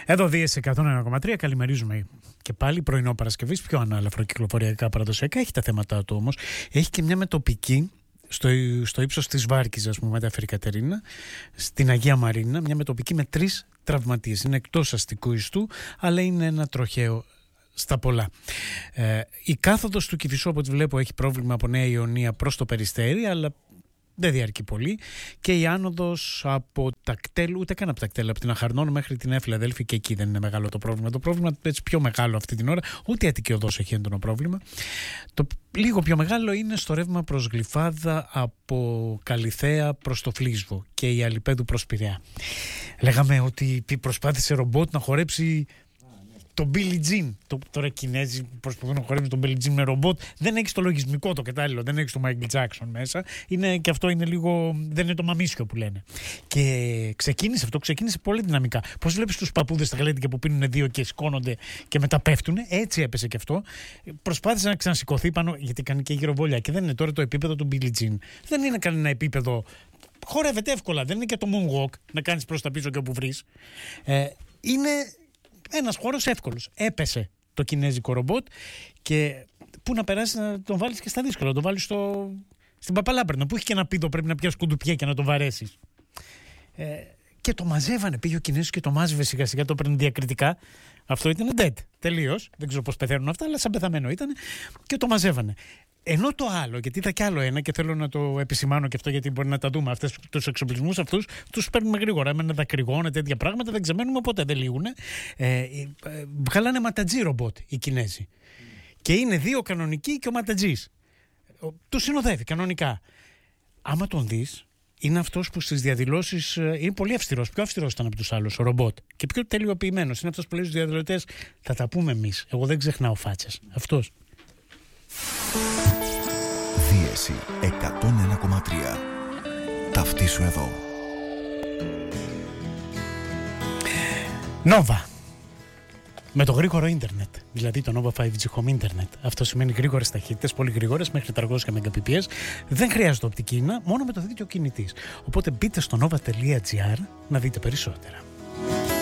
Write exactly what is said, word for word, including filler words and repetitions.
Εδώ Δίεση εκατόν ένα κόμμα τρία, καλημερίζουμε και πάλι. Πρωινό Παρασκευής, πιο ανάλαφρο κυκλοφοριακά παραδοσιακά. Έχει τα θέματα του όμως. Έχει και μια μετοπική στο, στο ύψος της Βάρκης, ας πούμε, μετάφερε η Κατερίνα, στην Αγία Μαρίνα. Μια μετοπική με τρεις τραυματίες. Είναι εκτός αστικού ιστού, αλλά είναι ένα τροχαίο στα πολλά. Ε, η κάθοδος του Κηφισού, από ό,τι βλέπω, έχει πρόβλημα από Νέα Ιωνία προς το Περιστέρι, αλλά δεν διαρκεί πολύ. Και η άνοδος από τα κτέλ, ούτε καν από τα κτέλ, από την Αχαρνών μέχρι την Εφηλαδέλφη, και εκεί δεν είναι μεγάλο το πρόβλημα. Το πρόβλημα έτσι πιο μεγάλο αυτή την ώρα, ούτε η Αττική Οδός έχει έντονο πρόβλημα. Το λίγο πιο μεγάλο είναι στο ρεύμα προς Γλυφάδα από Καλιθέα προς το Φλίσβο και η Αλιπέδου προς Πειραιά. Λέγαμε ότι προσπάθησε ρομπότ να χορέψει το Billie Jean. Το, τώρα οι Κινέζοι προσπαθούν να χορεύουν τον Billie Jean με ρομπότ. Δεν έχει το λογισμικό το κατάλληλο, δεν έχει το Michael Jackson μέσα. Είναι, και αυτό είναι λίγο. Δεν είναι το μαμίσιο που λένε. Και ξεκίνησε αυτό, ξεκίνησε πολύ δυναμικά. Πώς βλέπεις τους παππούδες στα γαλέτια που πίνουν δύο και σηκώνονται και μετά πέφτουν, έτσι έπεσε και αυτό. Προσπάθησε να ξανασηκωθεί πάνω, γιατί κάνει και γυροβόλια. Και δεν είναι τώρα το επίπεδο του Billie Jean. Δεν είναι κανένα επίπεδο. Χορεύεται εύκολα. Δεν είναι και το moonwalk να κάνεις προς τα πίσω και όπου βρεις. Ε, είναι. Ένας χώρος εύκολος. Έπεσε το κινέζικο ρομπότ και πού να περάσει να τον βάλεις και στα δύσκολα. Να τον βάλεις στο... στην Παπαλάπερνα που έχει και ένα πίδο, πρέπει να πιάσεις κουντουπιέ και να το βαρέσεις. Ε, και το μαζεύανε. Πήγε ο Κινέζος και το μάζευε σιγά σιγά, το έπαιρνε διακριτικά. Αυτό ήταν dead. Τελείως. Δεν ξέρω πώς πεθαίνουν αυτά, αλλά σαν πεθαμένο ήταν. Και το μαζεύανε. Ενώ το άλλο, γιατί είδα κι άλλο ένα και θέλω να το επισημάνω και αυτό, γιατί μπορεί να τα δούμε. Αυτές τους εξοπλισμούς αυτούς τους παίρνουμε γρήγορα. Με ένα δακρυγόνα, τέτοια πράγματα δεν ξεμένουμε ποτέ, δεν λύγουν. Ε, ε, βγάλανε ματατζή ρομπότ οι Κινέζοι. Και είναι δύο κανονικοί και ο ματατζής. Του συνοδεύει κανονικά. Άμα τον δεις, είναι αυτός που στις διαδηλώσεις είναι πολύ αυστηρός. Πιο αυστηρός ήταν από τους άλλους, ο ρομπότ. Και πιο τελειοποιημένος. Είναι αυτός που λέει στους διαδηλωτές: θα τα πούμε εμείς. Εγώ δεν ξεχνάω φάτσες. Αυτός. Δίεση εκατόν ένα κόμμα τρία. Ταυτίσου εδώ. Nova. Με το γρήγορο ίντερνετ. Δηλαδή το Nova φάιβ τζι Home Internet. Αυτό σημαίνει γρήγορες ταχύτητες, πολύ γρήγορες, μέχρι τριακόσια Mbps. Δεν χρειάζεται οπτική ίνα, μόνο με το δίκτυο κινητής. Οπότε μπείτε στο nova τελεία gr να δείτε περισσότερα.